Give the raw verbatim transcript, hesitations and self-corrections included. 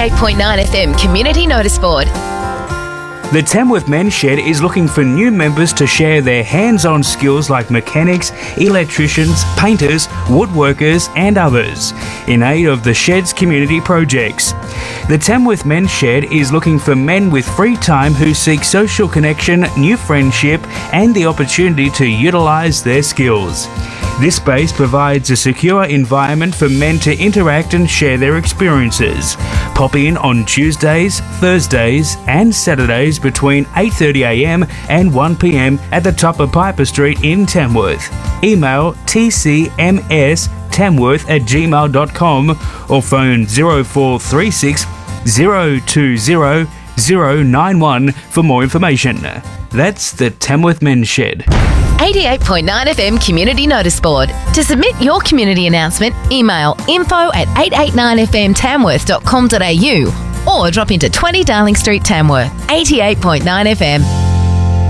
eighty-eight point nine F M Community Notice Board. The Tamworth Men's Shed is looking for new members to share their hands-on skills like mechanics, electricians, painters, woodworkers and others in aid of the Shed's community projects. The Tamworth Men's Shed is looking for men with free time who seek social connection, new friendship and the opportunity to utilise their skills. This space provides a secure environment for men to interact and share their experiences. Pop in on Tuesdays, Thursdays and Saturdays between eight thirty a m and one p m at the top of Piper Street in Tamworth. Email t c m s tamworth at gmail dot com or phone zero four three six zero two zero zero nine one for more information. That's the Tamworth Men's Shed. eighty-eight point nine F M Community Notice Board. To submit your community announcement, email info at eight eight nine f m tamworth dot com dot a u or drop into twenty Darling Street, Tamworth. eighty-eight point nine F M.